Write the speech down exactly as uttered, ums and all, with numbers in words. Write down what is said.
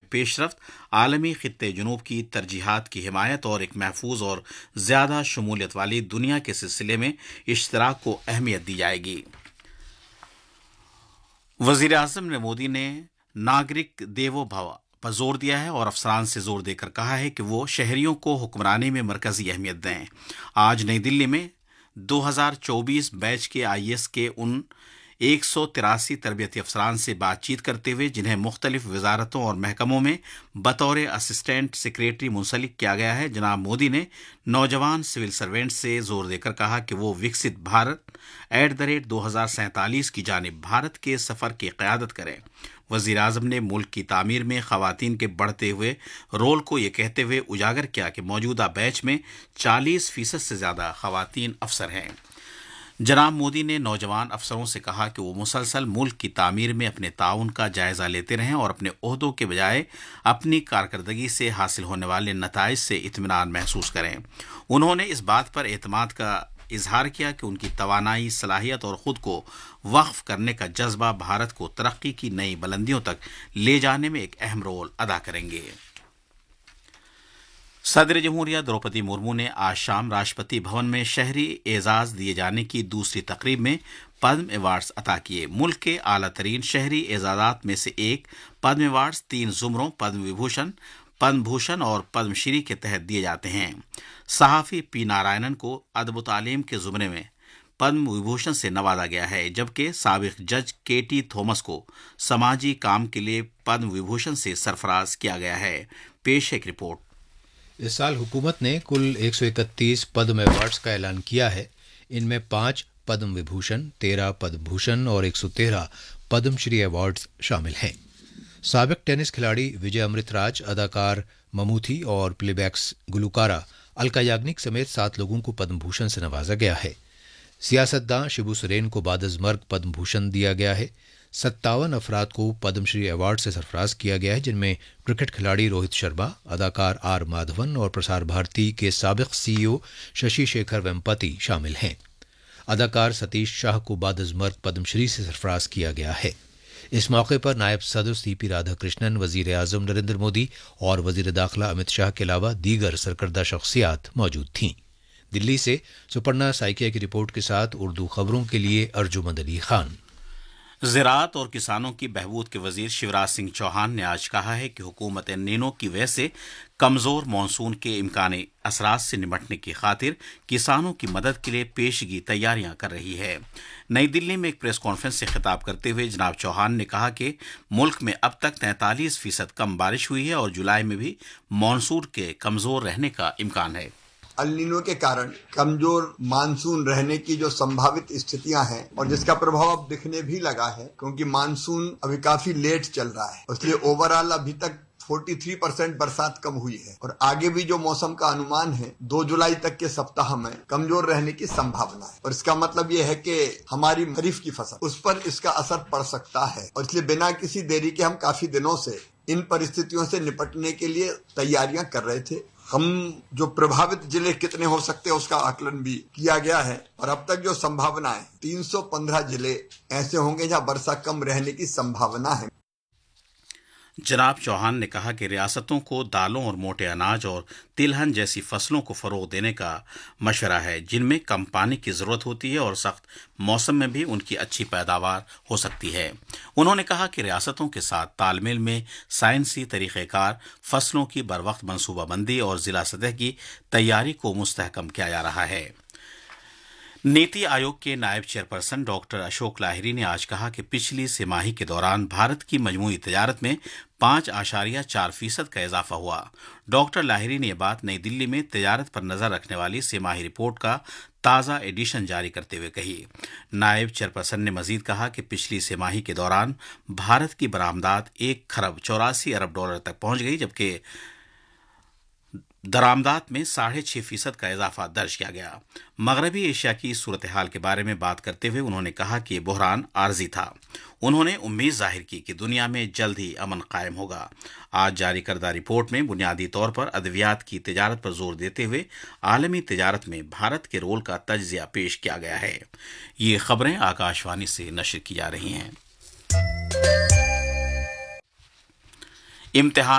پیش رفت عالمی خطے جنوب کی ترجیحات کی حمایت اور ایک محفوظ اور زیادہ شمولیت والی دنیا کے سلسلے میں اشتراک کو اہمیت دی جائے گی۔ وزیر اعظم نریندر مودی نے ناگرک دیوو بھوا پر زور دیا ہے اور افسران سے زور دے کر کہا ہے کہ وہ شہریوں کو حکمرانی میں مرکزی اہمیت دیں۔ آج نئی دلی میں دو ہزار چوبیس بیچ کے آئی ایس کے ان ایک سو تراسی تربیتی افسران سے بات چیت کرتے ہوئے جنہیں مختلف وزارتوں اور محکموں میں بطور اسسٹنٹ سیکریٹری منسلک کیا گیا ہے، جناب مودی نے نوجوان سول سروینٹ سے زور دے کر کہا کہ وہ وکست بھارت ایٹ دا ریٹ دو ہزار سینتالیس کی جانب بھارت کے سفر کی قیادت کریں۔ وزیر اعظم نے ملک کی تعمیر میں خواتین کے بڑھتے ہوئے رول کو یہ کہتے ہوئے اجاگر کیا کہ موجودہ بیچ میں چالیس فیصد سے زیادہ خواتین افسر ہیں۔ جناب مودی نے نوجوان افسروں سے کہا کہ وہ مسلسل ملک کی تعمیر میں اپنے تعاون کا جائزہ لیتے رہیں اور اپنے عہدوں کے بجائے اپنی کارکردگی سے حاصل ہونے والے نتائج سے اطمینان محسوس کریں۔ انہوں نے اس بات پر اعتماد کا اظہار کیا کہ ان کی توانائی، صلاحیت اور خود کو وقف کرنے کا جذبہ بھارت کو ترقی کی نئی بلندیوں تک لے جانے میں ایک اہم رول ادا کریں گے۔ صدر جمہوریہ دروپدی مرمو نے آج شام راشٹرپتی بھون میں شہری اعزاز دیے جانے کی دوسری تقریب میں پدم ایوارڈز عطا کیے۔ ملک کے اعلیٰ ترین شہری اعزازات میں سے ایک پدم ایوارڈز تین زمروں پدم وبھوشن، پدم بھوشن اور پدم شری کے تحت دیے جاتے ہیں۔ صحافی پی نارائنن کو ادب و تعلیم کے زمرے میں پدم وبھوشن سے نوازا گیا ہے، جبکہ سابق جج کے ٹی تھامس کو سماجی کام کے لیے پدم وبھوشن سے سرفراز کیا گیا ہے۔ پیش ایک رپورٹ۔ اس سال حکومت نے کل ایک سو اکتیس پدم ایوارڈز کا اعلان کیا ہے۔ ان میں پانچ پدم وبھوشن، تیرہ پدم بھوشن اور ایک سو تیرہ پدم شری ایوارڈز شامل ہیں۔ سابق ٹینس کھلاڑی وجے امرت راج، اداکار مموتھی اور پلے بیکس گلوکارہ الکا یاگنک سمیت سات لوگوں کو پدم بھوشن سے نوازا گیا ہے۔ سیاستداں شبو سورین کو بعد از مرگ پدم بھوشن دیا گیا ہے۔ ستاون افراد کو پدم شری ایوارڈ سے سرفراز کیا گیا ہے، جن میں کرکٹ کھلاڑی روہت شرما، اداکار آر مادھون اور پرسار بھارتی کے سابق سی ای او ششی شیکھر ویمپتی شامل ہیں۔ اداکار ستیش شاہ کو بعد از مرگ پدم شری سے سرفراز کیا گیا ہے۔ اس موقع پر نائب صدر سی پی رادھا کرشنن، وزیر اعظم نریندر مودی اور وزیر داخلہ امت شاہ کے علاوہ دیگر سرکردہ شخصیات موجود تھیں۔ دلی سے سپرنا سائکیا کی رپورٹ کے ساتھ اردو خبروں کے لیے ارجمند علی خان۔ زراعت اور کسانوں کی بہبود کے وزیر شیوراج سنگھ چوہان نے آج کہا ہے کہ حکومت نینو کی وجہ سے کمزور مانسون کے امکانی اثرات سے نمٹنے کی خاطر کسانوں کی مدد کے لیے پیشگی تیاریاں کر رہی ہے۔ نئی دلی میں ایک پریس کانفرنس سے خطاب کرتے ہوئے جناب چوہان نے کہا کہ ملک میں اب تک تینتالیس فیصد کم بارش ہوئی ہے اور جولائی میں بھی مانسون کے کمزور رہنے کا امکان ہے۔ النینو کے کارن کمزور مانسون رہنے کی جو سمبھاوت استھتیاں ہیں اور جس کا پربھاؤ اب دکھنے بھی لگا ہے، کیونکہ مانسون ابھی کافی لیٹ چل رہا ہے، اس لیے اوور آل ابھی تک تینتالیس پرسنٹ برسات کم ہوئی ہے اور آگے بھی جو موسم کا انومان ہے دو جولائی تک کے سپتاہ میں کمزور رہنے کی سمبھاونا ہے، اور اس کا مطلب یہ ہے کہ ہماری خریف کی فصل اس پر اس کا اثر پڑ سکتا ہے، اور اس لیے بنا کسی دیری کے ہم کافی دنوں سے ان پرستتیوں سے نپٹنے کے لیے تیاریاں کر رہے تھے۔ ہم جو پربھاوت ضلع کتنے ہو سکتے ہیں اس کا آکلن بھی کیا گیا ہے، اور اب تک جو سمبھاونا ہے تین سو پندرہ ضلع ایسے ہوں گے جہاں برسا کم رہنے کی سمبھاونا ہے۔ جناب چوہان نے کہا کہ ریاستوں کو دالوں اور موٹے اناج اور تلہن جیسی فصلوں کو فروغ دینے کا مشورہ ہے، جن میں کم پانی کی ضرورت ہوتی ہے اور سخت موسم میں بھی ان کی اچھی پیداوار ہو سکتی ہے۔ انہوں نے کہا کہ ریاستوں کے ساتھ تال میل میں سائنسی طریقہ کار، فصلوں کی بروقت منصوبہ بندی اور ضلع سطح کی تیاری کو مستحکم کیا جا رہا ہے۔ نیتی آیوگ کے نائب چیئرپرسن ڈاکٹر اشوک لاہری نے آج کہا کہ پچھلی سہ ماہی کے دوران بھارت کی مجموعی تجارت میں پانچ اشاریہ چار فیصد کا اضافہ ہوا۔ ڈاکٹر لاہری نے یہ بات نئی دلی میں تجارت پر نظر رکھنے والی سہ ماہی رپورٹ کا تازہ ایڈیشن جاری کرتے ہوئے کہی۔ نائب چیئرپرسن نے مزید کہا کہ پچھلی سہ ماہی کے دوران بھارت کی برآمدات ایک کھرب چوراسی ارب ڈالر تک پہنچ گئی، جبکہ درآمدات میں ساڑھے چھ فیصد کا اضافہ درج کیا گیا۔ مغربی ایشیا کی صورتحال کے بارے میں بات کرتے ہوئے انہوں نے کہا کہ یہ بحران عارضی تھا۔ انہوں نے امید ظاہر کی کہ دنیا میں جلد ہی امن قائم ہوگا۔ آج جاری کردہ رپورٹ میں بنیادی طور پر ادویات کی تجارت پر زور دیتے ہوئے عالمی تجارت میں بھارت کے رول کا تجزیہ پیش کیا گیا ہے۔ یہ خبریں آکاش وانی سے نشر کی جا رہی ہیں۔ امتحان